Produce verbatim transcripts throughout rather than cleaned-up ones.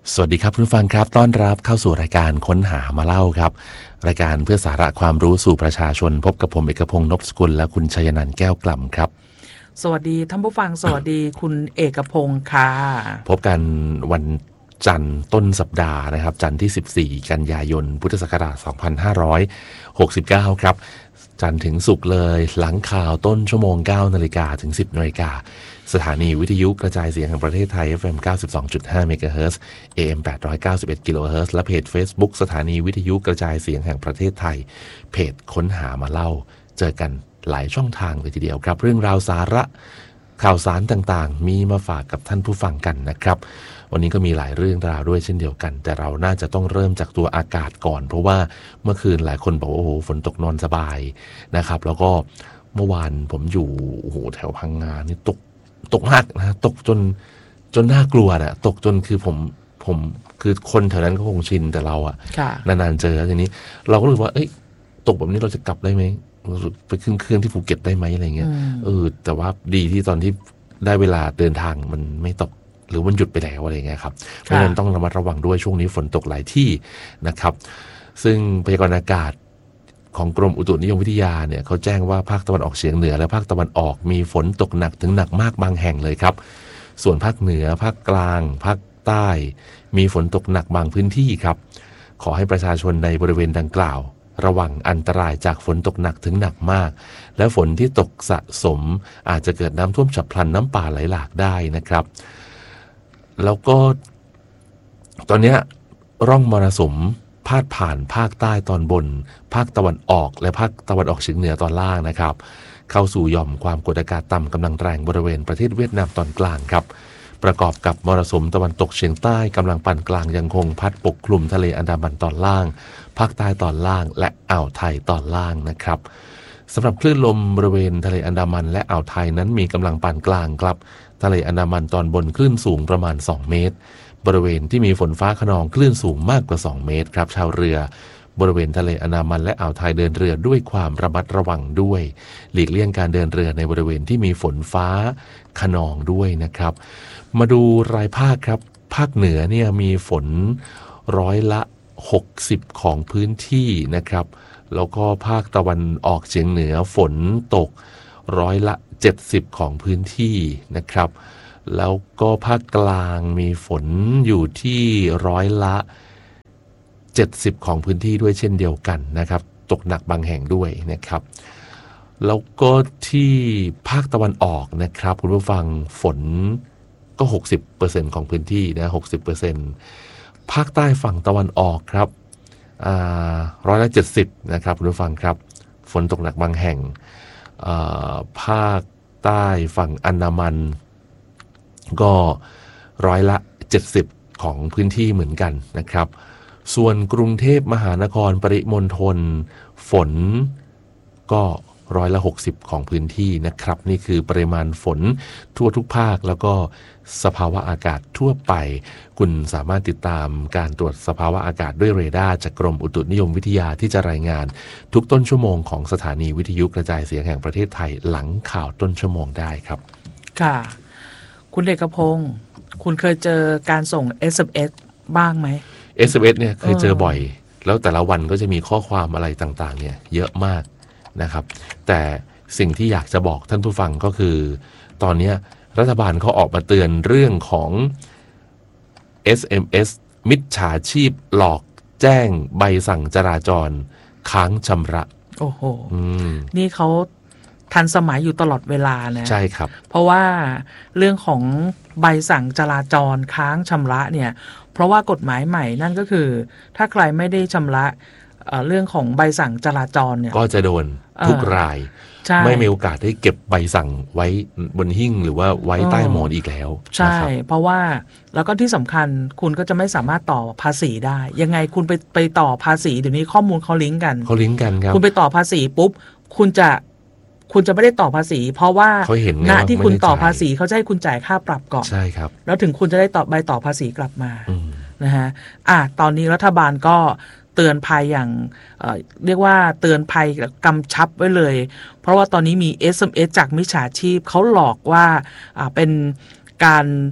สวัสดีครับผู้ฟังครับต้อนรับเข้าสู่รายการค้นหามาเล่าครับรายการเพื่อสาระความรู้สู่ประชาชนพบกับผมเอกพงษ์นพสกุลและคุณชัยนันท์แก้วกล่ำครับสวัสดีท่านผู้ฟังสวัสดีคุณเอกพงษ์ค่ะพบกันวันจันทร์ต้นสัปดาห์นะครับจันทร์ที่สิบสี่กันยายนพุทธศักราชสองพันห้าร้อยหกสิบเก้าครับจันทร์ถึงศุกร์เลยหลังข่าวต้นชั่วโมงเก้านาฬิกาถึงสิบนาฬิกาสถานีวิทยุกระจายเสียงแห่งประเทศไทย เอฟ เอ็ม เก้าสิบสองจุดห้า เมกะเฮิรตซ์ เอ เอ็ม แปดร้อยเก้าสิบเอ็ด กิโลเฮิรตซ์และเพจ Facebook สถานีวิทยุกระจายเสียงแห่งประเทศไทยเพจค้นหามาเล่าเจอกันหลายช่องทางเลยทีเดียวครับเรื่องราวสาระข่าวสารต่างๆมีมาฝากกับท่านผู้ฟังกันนะครับวันนี้ก็มีหลายเรื่องราวด้วยเช่นเดียวกันแต่เราน่าจะต้องเริ่มจากตัวอากาศก่อนเพราะว่าเมื่อคืนหลายคนบอกว่าโอ้โหฝนตกนอนสบายนะครับแล้วก็เมื่อวานผมอยู่โอ้โหแถวพังงานี่ตกตกมากนะตกจนจนน่ากลัวนะตกจนคือผมผมคือคนแถวนั้นก็คงชินแต่เราอะนานๆเจอทีนี้เราก็รู้ว่าเอ้ยตกแบบนี้เราจะกลับได้ไหมไปขึ้นเครื่องที่ภูเก็ตได้ไหมอะไรเงี้ยเออแต่ว่าดีที่ตอนที่ได้เวลาเดินทางมันไม่ตกหรือมันหยุดไปแล้วอะไรเงี้ยครับเพราะฉะนั้นต้องระมัดระวังด้วยช่วงนี้ฝนตกหลายที่นะครับซึ่งพยากรณ์อากาศของกรมอุตุนิยมวิทยาเนี่ยเขาแจ้งว่าภาคตะวันออกเฉียงเหนือและภาคตะวันออกมีฝนตกหนักถึงหนักมากบางแห่งเลยครับส่วนภาคเหนือภาคกลางภาคใต้มีฝนตกหนักบางพื้นที่ครับขอให้ประชาชนในบริเวณดังกล่าวระวังอันตรายจากฝนตกหนักถึงหนักมากและฝนที่ตกสะสมอาจจะเกิดน้ำท่วมฉับพลันน้ำป่าไหลหลากได้นะครับแล้วก็ตอนนี้ร่องมรสุมพาดผ่านภาคใต้ตอนบนภาคตะวันออกและภาคตะวันออกเฉียงเหนือตอนล่างนะครับเข้าสู่หย่อมความกดอากาศต่ำกำลังแรงบริเวณประเทศเวียดนามตอนกลางครับประกอบกับมรสุมตะวันตกเฉียงใต้กำลังปานกลางยังคงพัดปกคลุมทะเลอันดามันตอนล่างภาคใต้ตอนล่างและอ่าวไทยตอนล่างนะครับสำหรับคลื่นลมบริเวณทะเลอันดามันและอ่าวไทยนั้นมีกำลังปานกลางครับทะเลอันดามันตอนบนคลื่นสูงประมาณสองเมตรบริเวณที่มีฝนฟ้าคะนองคลื่นสูงมากกว่าสองเมตรครับชาวเรือบริเวณทะเลอันดามันและอ่าวไทยเดินเรือด้วยความระมัดระวังด้วยหลีกเลี่ยงการเดินเรือในบริเวณที่มีฝนฟ้าคะนองด้วยนะครับมาดูรายภาคครับภาคเหนือเนี่ยมีฝนร้อยละหกสิบของพื้นที่นะครับแล้วก็ภาคตะวันออกเฉียงเหนือฝนตกร้อยละเจ็ดสิบของพื้นที่นะครับแล้วก็ภาคกลางมีฝนอยู่ที่ร้อยละเจ็ดสิบของพื้นที่ด้วยเช่นเดียวกันนะครับตกหนักบางแห่งด้วยนะครับแล้วก็ที่ภาคตะวันออกนะครับคุณผู้ฟังฝนก็ หกสิบเปอร์เซ็นต์ ของพื้นที่นะ หกสิบเปอร์เซ็นต์ ภาคใต้ฝั่งตะวันออกครับอ่าร้อยละเจ็ดสิบนะครับคุณผู้ฟังครับฝนตกหนักบางแห่งภาคใต้ฝั่งอันดามันก็ร้อยละเจ็ดสิบของพื้นที่เหมือนกันนะครับส่วนกรุงเทพมหานครปริมณฑลฝนก็ร้อยละหกสิบของพื้นที่นะครับนี่คือปริมาณฝนทั่วทุกภาคแล้วก็สภาวะอากาศทั่วไปคุณสามารถติดตามการตรวจสภาวะอากาศด้วยเรดาร์จากกรมอุตุนิยมวิทยาที่จะรายงานทุกต้นชั่วโมงของสถานีวิทยุกระจายเสียงแห่งประเทศไทยหลังข่าวต้นชั่วโมงได้ครับค่ะคุณเอกพงษ์คุณเคยเจอการส่ง เอส เอ็ม เอส บ้างไหมเอส เอ็ม เอส เนี่ยเคยเจอบ่อยแล้วแต่ละวันก็จะมีข้อความอะไรต่างๆเนี่ยเยอะมากนะครับแต่สิ่งที่อยากจะบอกท่านผู้ฟังก็คือตอนนี้รัฐบาลเขาออกมาเตือนเรื่องของ เอส เอ็ม เอส มิจฉาชีพหลอกแจ้งใบสั่งจราจรค้างชำระโอ้โหนี่เขาทันสมัยอยู่ตลอดเวลานะใช่ครับเพราะว่าเรื่องของใบสั่งจราจรค้างชำระเนี่ยเพราะว่ากฎหมายใหม่นั่นก็คือถ้าใครไม่ได้ชำระเรื่องของใบสั่งจราจรเนี่ยก็จะโดนทุกรายไม่มีโอกาสได้เก็บใบสั่งไว้บนหิ้งหรือว่าไว้ใต้หมอนอีกแล้วใช่เพราะว่าแล้วก็ที่สำคัญคุณก็จะไม่สามารถต่อภาษีได้ยังไงคุณไปไปต่อภาษีเดี๋ยวนี้ข้อมูลเขาลิงก์กันเขาลิงก์กันครับคุณไปต่อภาษีปุ๊บคุณจะคุณจะไม่ได้ต่อภาษีเพราะว่าณที่คุณต่อภาษีเขาจะให้คุณจ่ายค่าปรับก่อนใช่ครับแล้วถึงคุณจะได้ต่อใบต่อภาษีกลับมานะฮะอ่ะตอนนี้รัฐบาลก็เตือนภัยอย่างเอ่อเรียกว่าเตือนภัยกำชับไว้เลยเพราะว่าตอนนี้มี เอส เอ็ม เอส จากมิจฉาชีพเขาหลอกว่าอ่าเป็นการไป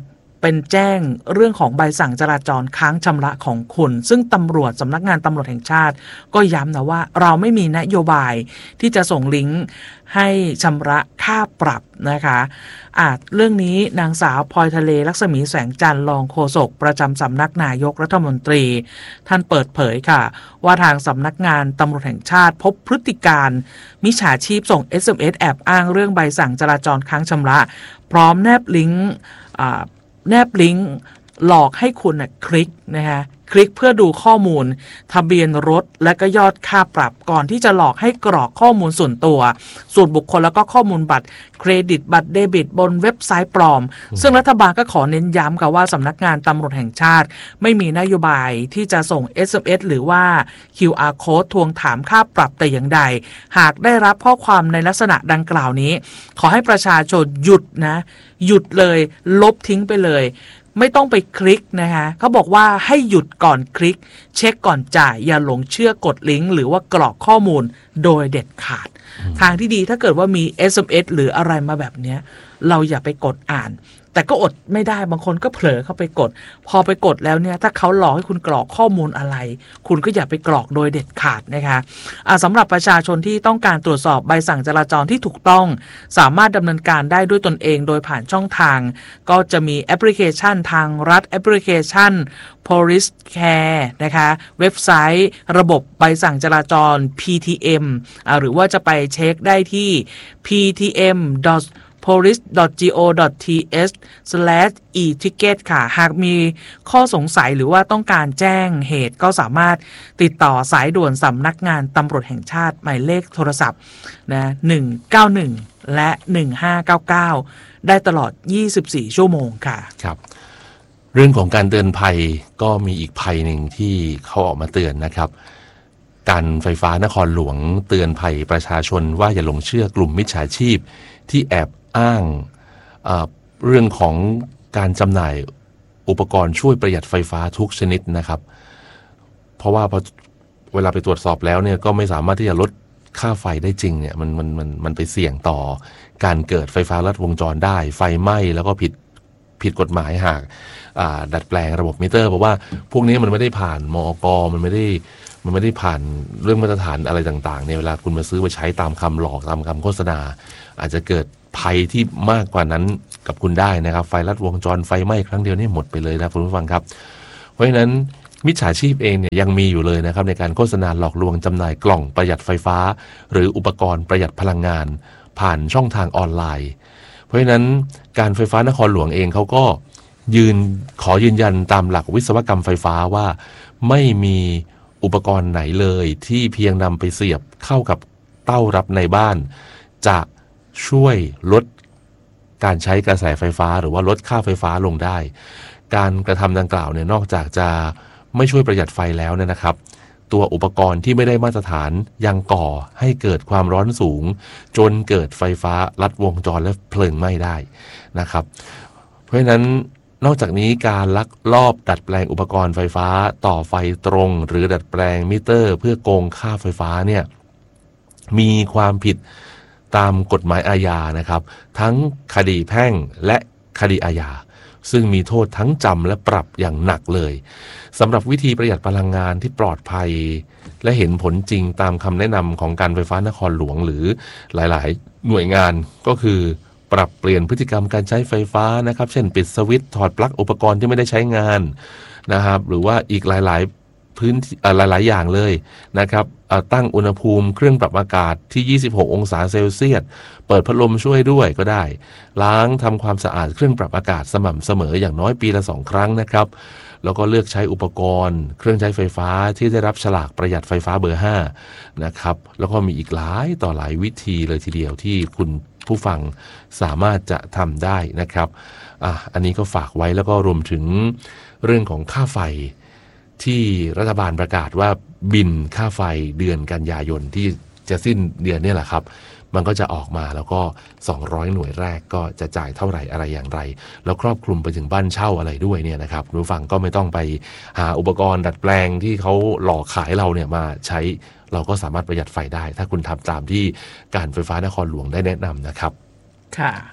เป็นแจ้งเรื่องของใบสั่งจราจรค้างชำระของคุณซึ่งตำรวจสำนักงานตำรวจแห่งชาติก็ย้ำนะว่าเราไม่มีนโยบายที่จะส่งลิงก์ให้ชำระค่าปรับนะคะอาจเรื่องนี้นางสาวพลอยทะเลลักษมีแสงจันทร์รองโฆษกประจำสำนักนายกรัฐมนตรีท่านเปิดเผยค่ะว่าทางสำนักงานตำรวจแห่งชาติพบพฤติการมิจฉาชีพส่ง เอส เอ็ม เอส แอบอ้างเรื่องใบสั่งจราจรค้างชำระพร้อมแนบลิงก์แนบลิงก์หลอกให้คุณนะคลิกนะคะคลิกเพื่อดูข้อมูลทะเบียนรถและก็ยอดค่าปรับก่อนที่จะหลอกให้กรอกข้อมูลส่วนตัวส่วนบุคคลแล้วก็ข้อมูลบัตรเครดิตบัตรเดบิตบนเว็บไซต์ปลอมซึ่งรัฐบาลก็ขอเน้นย้ำกับว่าสำนักงานตำรวจแห่งชาติไม่มีนโยบายที่จะส่ง เอส เอ็ม เอส หรือว่า คิว อาร์ Code ทวงถามค่าปรับแต่อย่างใดหากได้รับข้อความในลักษณะดังกล่าวนี้ขอให้ประชาชนหยุดนะหยุดเลยลบทิ้งไปเลยไม่ต้องไปคลิกนะคะเขาบอกว่าให้หยุดก่อนคลิกเช็คก่อนจ่ายอย่าหลงเชื่อกดลิงก์หรือว่ากรอกข้อมูลโดยเด็ดขาดทางที่ดีถ้าเกิดว่ามี เอส เอ็ม เอส หรืออะไรมาแบบนี้เราอย่าไปกดอ่านแต่ก็อดไม่ได้บางคนก็เผลอเข้าไปกดพอไปกดแล้วเนี่ยถ้าเขาหลอกให้คุณกรอกข้อมูลอะไรคุณก็อย่าไปกรอกโดยเด็ดขาดนะคะะสำหรับประชาชนที่ต้องการตรวจสอบใบสั่งจราจรที่ถูกต้องสามารถดำเนินการได้ด้วยตนเองโดยผ่านช่องทางก็จะมีแอปพลิเคชันทางรัฐแอปพลิเคชัน Police Care นะคะเว็บไซต์ระบบใบสั่งจราจร พี ที เอ็ม หรือว่าจะไปเช็คได้ที่ พี ที เอ็ม police ดอท จี โอ ดอท ที เอส สแลช อี ทิเก็ต ค่ะหากมีข้อสงสัยหรือว่าต้องการแจ้งเหตุก็สามารถติดต่อสายด่วนสำนักงานตำรวจแห่งชาติหมายเลขโทรศัพท์นะหนึ่งเก้าหนึ่งและหนึ่งห้าเก้าเก้าได้ตลอดยี่สิบสี่ชั่วโมงค่ะครับเรื่องของการเตือนภัยก็มีอีกภัยหนึ่งที่เขาออกมาเตือนนะครับการไฟฟ้านครหลวงเตือนภัยประชาชนว่าอย่าหลงเชื่อกลุ่มมิจฉาชีพที่แอบอ้างเอ่อเรื่องของการจำหน่ายอุปกรณ์ช่วยประหยัดไฟฟ้าทุกชนิดนะครับเพราะว่าพอเวลาไปตรวจสอบแล้วเนี่ยก็ไม่สามารถที่จะลดค่าไฟได้จริงเนี่ยมันมันมันมันไปเสี่ยงต่อการเกิดไฟฟ้าลัดวงจรได้ไฟไหม้แล้วก็ผิดผิดกฎหมายหากดัดแปลงระบบมิเตอร์เพราะว่าพวกนี้มันไม่ได้ผ่านมอก.มันไม่ได้มันไม่ได้ผ่านเรื่องมาตรฐานอะไรต่างๆเนี่ยเวลาคุณมาซื้อมาใช้ตามคำหลอกตามคำโฆษณาอาจจะเกิดภัยที่มากกว่านั้นกับคุณได้นะครับไฟลัดวงจรไฟไหม้ครั้งเดียวนี่หมดไปเลยนะคุณผู้ฟังครับเพราะฉะนั้นมิจฉาชีพเองเนี่ยยังมีอยู่เลยนะครับในการโฆษณาหลอกลวงจำหน่ายกล่องประหยัดไฟฟ้าหรืออุปกรณ์ประหยัดพลังงานผ่านช่องทางออนไลน์เพราะฉะนั้นการไฟฟ้านครหลวงเองเขาก็ยืนขอยืนยันตามหลักวิศวกรรมไฟฟ้าว่าไม่มีอุปกรณ์ไหนเลยที่เพียงนำไปเสียบเข้ากับเต้ารับในบ้านจะช่วยลดการใช้กระแสไฟฟ้าหรือว่าลดค่าไฟฟ้าลงได้การกระทำดังกล่าวเนี่ยนอกจากจะไม่ช่วยประหยัดไฟแล้วเนี่ยนะครับตัวอุปกรณ์ที่ไม่ได้มาตรฐานยังก่อให้เกิดความร้อนสูงจนเกิดไฟฟ้าลัดวงจรและเพลิงไหม้ได้นะครับเพราะฉะนั้นนอกจากนี้การลักลอบดัดแปลงอุปกรณ์ไฟฟ้าต่อไฟตรงหรือดัดแปลงมิเตอร์เพื่อโกงค่าไฟฟ้าเนี่ยมีความผิดตามกฎหมายอาญานะครับทั้งคดีแพ่งและคดีอาญาซึ่งมีโทษทั้งจำและปรับอย่างหนักเลยสำหรับวิธีประหยัดพลังงานที่ปลอดภัยและเห็นผลจริงตามคำแนะนำของการไฟฟ้านครหลวงหรือหลายๆหน่วยงานก็คือปรับเปลี่ยนพฤติกรรมการใช้ไฟฟ้านะครับเช่นปิดสวิตช์ถอดปลั๊กอุปกรณ์ที่ไม่ได้ใช้งานนะครับหรือว่าอีกหลายๆพื้นหลายๆอย่างเลยนะครับตั้งอุณหภูมิเครื่องปรับอากาศที่ยี่สิบหกองศาเซลเซียสเปิดพัดลมช่วยด้วยก็ได้ล้างทำความสะอาดเครื่องปรับอากาศสม่ำเสมออย่างน้อยปีละสองครั้งนะครับแล้วก็เลือกใช้อุปกรณ์เครื่องใช้ไฟฟ้าที่ได้รับฉลากประหยัดไฟฟ้าเบอร์ห้านะครับแล้วก็มีอีกหลายต่อหลายวิธีเลยทีเดียวที่คุณผู้ฟังสามารถจะทำได้นะครับอ่ะอันนี้ก็ฝากไว้แล้วก็รวมถึงเรื่องของค่าไฟที่รัฐบาลประกาศว่าบินค่าไฟเดือนกันยายนที่จะสิ้นเดือนนี่แหละครับมันก็จะออกมาแล้วก็สองร้อยหน่วยแรกก็จะจ่ายเท่าไหร่อะไรอย่างไรแล้วครอบคลุมไปถึงบ้านเช่าอะไรด้วยเนี่ยนะครับผู้ฟังก็ไม่ต้องไปหาอุปกรณ์ดัดแปลงที่เขาหลอกขายเราเนี่ยมาใช้เราก็สามารถประหยัดไฟได้ถ้าคุณทำตามที่การไฟฟ้านครหลวงได้แนะนำนะครับค่ะ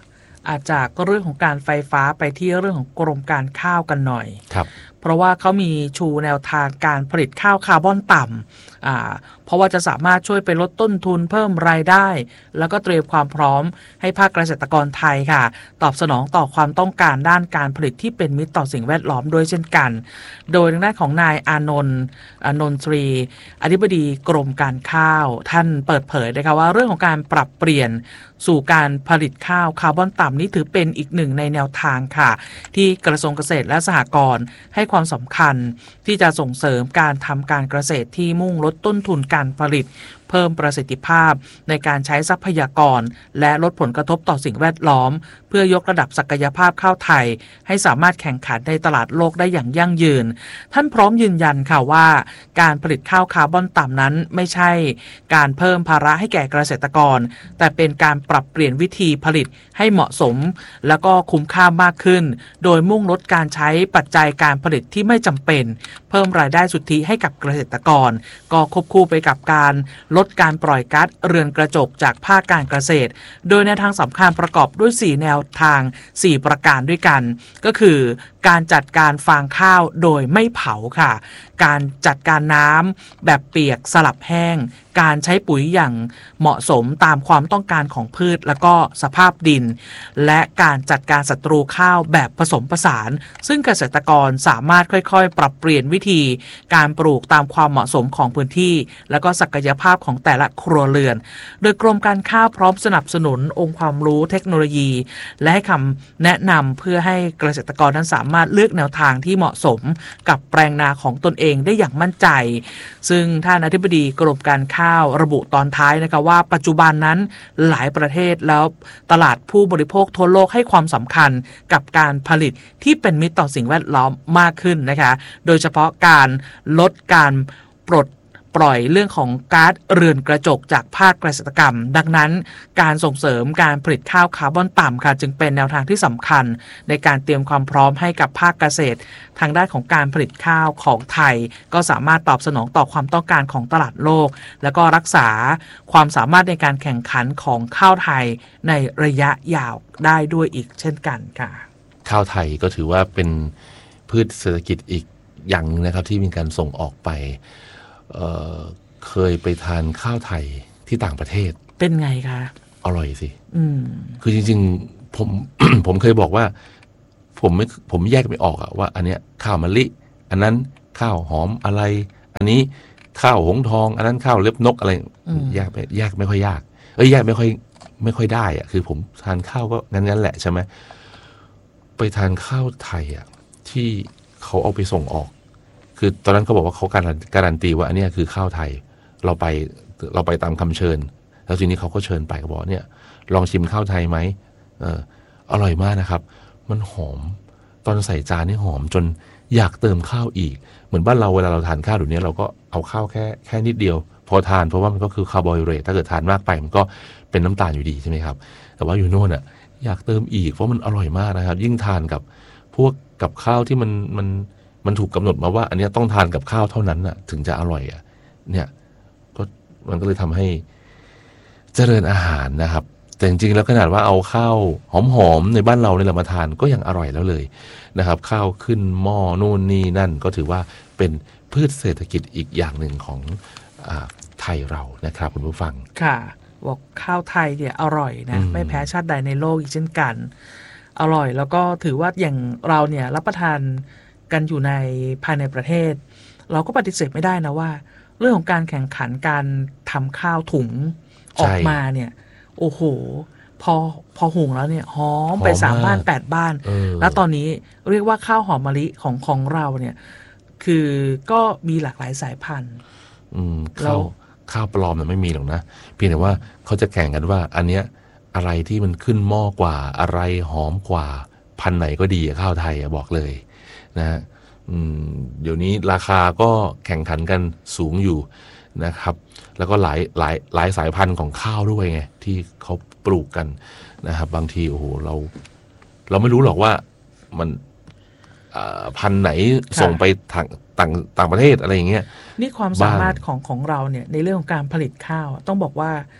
อาจจากเรื่องของการไฟฟ้าไปที่เรื่องของกรมการข้าวกันหน่อยครับเพราะว่าเขามีชูแนวทางการผลิตข้าวคาร์บอนต่ำอ่าเพราะว่าจะสามารถช่วยไปลดต้นทุนเพิ่มรายได้แล้วก็เตรียมความพร้อมให้ภาคเกษตรกรไทยค่ะตอบสนองต่อความต้องการด้านการผลิตที่เป็นมิตรต่อสิ่งแวดล้อมด้วยเช่นกันโดยทางด้านของนายอานนท์อานนทรีอธิบดีกรมการข้าวท่านเปิดเผยนะคะว่าเรื่องของการปรับเปลี่ยนสู่การผลิตข้าวคาร์บอนต่ำนี้ถือเป็นอีกหนึ่งในแนวทางค่ะที่กระทรวงเกษตรและสหกรณ์ให้ความสำคัญที่จะส่งเสริมการทำการเกษตรที่มุ่งลดต้นทุนการผลิตเพิ่มประสิทธิภาพในการใช้ทรัพยากรและลดผลกระทบต่อสิ่งแวดล้อมเพื่อยกระดับศักยภาพข้าวไทยให้สามารถแข่งขันในตลาดโลกได้อย่างยั่งยืนท่านพร้อมยืนยันค่ะว่าการผลิตข้าวคาร์บอนต่ำนั้นไม่ใช่การเพิ่มภาระให้แก่เกษตรกรแต่เป็นการปรับเปลี่ยนวิธีผลิตให้เหมาะสมแล้วก็คุ้มค่ามากขึ้นโดยมุ่งลดการใช้ปัจจัยการผลิตที่ไม่จำเป็นเพิ่มรายได้สุทธิให้กับเกษตรกรก็ควบคู่ไปกับการลดการปล่อยก๊าซเรือนกระจกจากภาคการเกษตรโดยแนวทางสำคัญประกอบด้วยสี่แนวทางสี่ประการด้วยกันก็คือการจัดการฟางข้าวโดยไม่เผาค่ะการจัดการน้ำแบบเปียกสลับแห้งการใช้ปุ๋ยอย่างเหมาะสมตามความต้องการของพืชและก็สภาพดินและการจัดการศัตรูข้าวแบบผสมผสานซึ่งเกษตรกรสามารถค่อยๆปรับเปลี่ยนวิธีการปลูกตามความเหมาะสมของพื้นที่และก็ศักยภาพของแต่ละครัวเรือนโดยกรมการข้าวพร้อมสนับสนุนองค์ความรู้เทคโนโลยีและให้คำแนะนำเพื่อให้เกษตรกรนั้นสามารถเลือกแนวทางที่เหมาะสมกับแปลงนาของตนเองได้อย่างมั่นใจซึ่งท่านอธิบดีกรมการข้าวระบุตอนท้ายนะคะว่าปัจจุบันนั้นหลายประเทศแล้วตลาดผู้บริโภคทั่วโลกให้ความสำคัญกับการผลิตที่เป็นมิตรต่อสิ่งแวดล้อมมากขึ้นนะคะโดยเฉพาะการลดการปลดปล่อยเรื่องของก๊าซเรือนกระจกจากภาคเกษตรกรรมดังนั้นการส่งเสริมการผลิตข้าวคาร์บอนต่ำค่ะจึงเป็นแนวทางที่สำคัญในการเตรียมความพร้อมให้กับภาคเกษตรทางด้านของการผลิตข้าวของไทยก็สามารถตอบสนองต่อความต้องการของตลาดโลกแล้วก็รักษาความสามารถในการแข่งขันของข้าวไทยในระยะยาวได้ด้วยอีกเช่นกันค่ะข้าวไทยก็ถือว่าเป็นพืชเศรษฐกิจอีกอย่างนึงนะครับที่มีการส่งออกไปเอ่อเคยไปทานข้าวไทยที่ต่างประเทศเป็นไงคะอร่อยสิอืมคือจริงๆผม ผมเคยบอกว่าผมไม่ผมแยกไม่ออกอะว่าอันเนี้ยข้าวมะลิอันนั้นข้าวหอมอะไรอันนี้ข้าวหงทองอันนั้นข้าวเล็บนกอะไรแยกไปแยกไม่ค่อยยากเอ้ยแยกไม่ค่อยไม่ค่อยได้อะคือผมทานข้าวก็งั้นๆแหละใช่ไหมไปทานข้าวไทยอะที่เขาเอาไปส่งออกคือตอนนั้นเขาบอกว่าเขาการการันตีว่าอันนี้คือข้าวไทยเราไปเราไปตามคำเชิญแล้วทีนี้เขาก็เชิญไปเขาบอกเนี่ยลองชิมข้าวไทยไหมเอออร่อยมากนะครับมันหอมตอนใส่จานนี่หอมจนอยากเติมข้าวอีกเหมือนบ้านเราเวลาเราทานข้าวเดี๋ยวนี้เราก็เอาข้าวแค่แค่นิดเดียวพอทานเพราะว่ามันก็คือคาร์โบไฮเดรตถ้าเกิดทานมากไปมันก็เป็นน้ำตาลอยู่ดีใช่ไหมครับแต่ว่าอยู่โน่นอ่ะอยากเติมอีกเพราะมันอร่อยมากนะครับยิ่งทานกับพวกกับข้าวที่มันมันมันถูกกำหนดมาว่าอันนี้ต้องทานกับข้าวเท่านั้นน่ะถึงจะอร่อยอ่ะเนี่ยก็มันก็เลยทำให้เจริญอาหารนะครับแต่จริงๆแล้วขนาดว่าเอาข้าวหอมๆในบ้านเราเนี่ยมาทานก็ยังอร่อยแล้วเลยนะครับข้าวขึ้นหม้อนู่นนี่นั่นก็ถือว่าเป็นพืชเศรษฐกิจอีกอย่างหนึ่งของอ่าไทยเรานะครับคุณผู้ฟังค่ะบอกข้าวไทยเนี่ยอร่อยนะไม่แพ้ชาติใดในโลกอีกเช่นกันอร่อยแล้วก็ถือว่าอย่างเราเนี่ยรับประทานกันอยู่ในภายในประเทศเราก็ปฏิเสธไม่ได้นะว่าเรื่องของการแข่งขันการทำข้าวถุงออกมาเนี่ยโอ้โหพอพอหุงแล้วเนี่ยหอมไปสามบ้านแปดบ้านแล้วตอนนี้เรียกว่าข้าวหอมมะลิของของเราเนี่ยคือก็มีหลากหลายสายพันธุ์ข้าวข้าวปลอมมันไม่มีหรอกนะเพียงแต่ว่าเขาจะแข่งกันว่าอันเนี้ยอะไรที่มันขึ้นหม้อกว่าอะไรหอมกว่าพันไหนก็ดีข้าวไทยบอกเลยนะฮะเดี๋ยวนี้ราคาก็แข่งขันกันสูงอยู่นะครับแล้วก็หลายหลายหลายสายพันธุ์ของข้าวด้วยไงที่เขาปลูกกันนะครับบางทีโอ้โหเราเราไม่รู้หรอกว่ามันพันธุ์ไหนส่งไปทางต่างต่างประเทศอะไรอย่างเงี้ยนี่ความสามารถของของเราเนี่ยในเรื่องของการผลิตข้าวต้องบอกว่า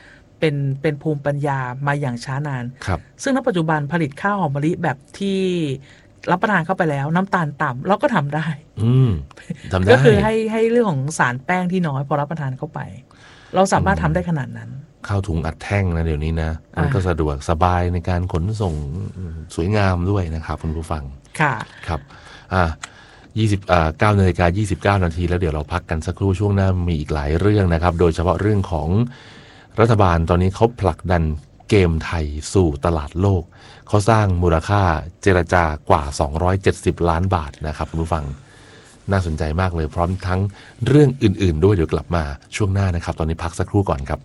เป็นเป็นภูมิปัญญามาอย่างช้านานครับซึ่งณปัจจุบันผลิตข้าวหอมมะลิแบบที่รับประทานเข้าไปแล้วน้ำตาลต่ำเราก็ทำได้อืมทำได้ก็คือให้ให้เรื่องของสารแป้งที่น้อยพอรับประทานเข้าไป เราสามารถทำได้ขนาดนั้นข้าวถุงอัดแท่งนะเดี๋ยวนี้นะมันก็สะดวกสบายในการขนส่งสวยงามด้วยนะครับคุณผู้ฟังค่ะครับอ่ายี่สิบอ่าเก้านาฬิกายี่สิบเก้านาทีแล้วเดี๋ยวเราพักกันสักครู่ช่วงหน้ามีอีกหลายเรื่องนะครับโดยเฉพาะเรื่องของรัฐบาลตอนนี้เขาผลักดันเกมไทยสู่ตลาดโลกเขาสร้างมูลค่าเจรจากว่าสองร้อยเจ็ดสิบล้านบาทนะครับคุณผู้ฟังน่าสนใจมากเลยพร้อมทั้งเรื่องอื่นๆด้วยเดี๋ยวกลับมาช่วงหน้านะครับตอนนี้พักสักครู่ก่อนครับ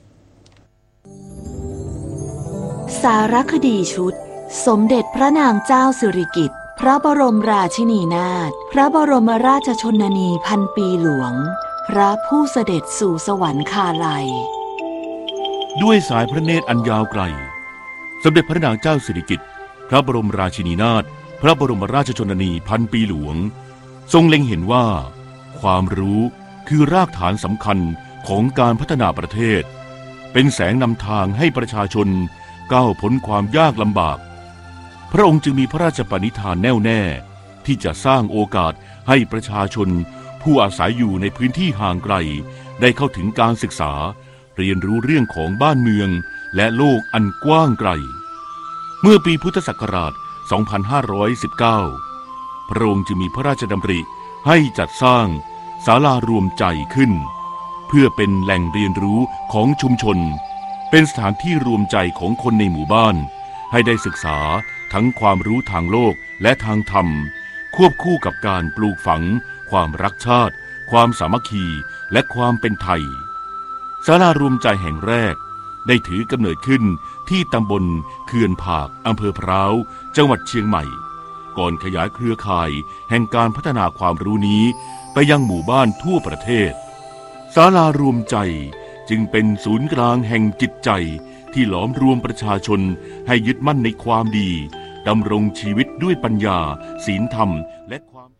สารคดีชุดสมเด็จพระนางเจ้าสิริกิติ์พระบรมราชินีนาถพระบรมราชชนนีพันปีหลวงพระผู้เสด็จสู่สวรรคาลัยด้วยสายพระเนตรอันยาวไกลสมเด็จพระนางเจ้าสิริกิติ์พระบรมราชินีนาถพระบรมราชชนนีพันปีหลวงทรงเล็งเห็นว่าความรู้คือรากฐานสำคัญของการพัฒนาประเทศเป็นแสงนำทางให้ประชาชนก้าวพ้นความยากลำบากพระองค์จึงมีพระราชปณิธานแน่วแน่ที่จะสร้างโอกาสให้ประชาชนผู้อาศัยอยู่ในพื้นที่ห่างไกลได้เข้าถึงการศึกษาเรียนรู้เรื่องของบ้านเมืองและโลกอันกว้างไกลเมื่อปีพุทธศักราช สองพันห้าร้อยสิบเก้า พระองค์จึงมีพระราชดำริให้จัดสร้างศาลารวมใจขึ้นเพื่อเป็นแหล่งเรียนรู้ของชุมชนเป็นสถานที่รวมใจของคนในหมู่บ้านให้ได้ศึกษาทั้งความรู้ทางโลกและทางธรรมควบคู่กับการปลูกฝังความรักชาติความสามัคคีและความเป็นไทยศาลารวมใจแห่งแรกได้ถือกำเนิดขึ้นที่ตำบลเขื่อนผากอำเภอพร้าวจังหวัดเชียงใหม่ก่อนขยายเครือข่ายแห่งการพัฒนาความรู้นี้ไปยังหมู่บ้านทั่วประเทศศาลารวมใจจึงเป็นศูนย์กลางแห่งจิตใจที่หลอมรวมประชาชนให้ยึดมั่นในความดีดำรงชีวิตด้วยปัญญาศีลธรรมและความ